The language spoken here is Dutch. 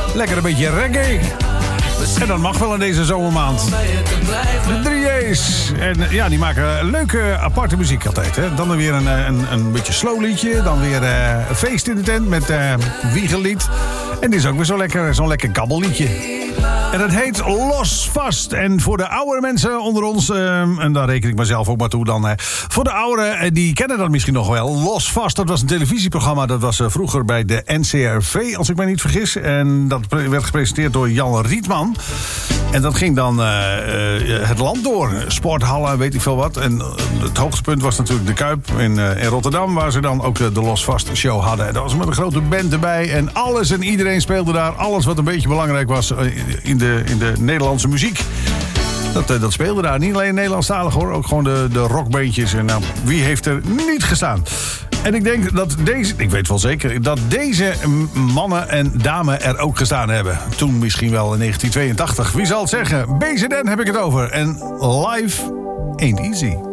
Lekker een beetje reggae. En dat mag wel in deze zomermaand. De 3A's. En ja, die maken leuke, aparte muziek altijd. Hè? Dan weer een beetje slow liedje. Dan weer een feest in de tent met wiegelied. En dit is ook weer zo'n lekker kabbelliedje. En dat heet Los Vast. En voor de oudere mensen onder ons, en daar reken ik mezelf ook maar toe dan. Voor de ouderen, die kennen dat misschien nog wel. Los Vast, dat was een televisieprogramma. Dat was vroeger bij de NCRV, als ik me niet vergis. En dat werd gepresenteerd door Jan Rietman. En dat ging dan het land door. Sporthallen, weet ik veel wat. En het hoogtepunt was natuurlijk de Kuip in Rotterdam, waar ze dan ook de Los Vast show hadden. En dat was met een grote band erbij. En alles en iedereen speelde daar. Alles wat een beetje belangrijk was in de Nederlandse muziek. Dat speelde daar. Niet alleen Nederlandstalig hoor. Ook gewoon de rockbeentjes. En nou, wie heeft er niet gestaan? En ik denk dat ik weet wel zeker, dat deze mannen en dame er ook gestaan hebben. Toen misschien wel in 1982. Wie zal het zeggen? BZN heb ik het over. En live ain't easy.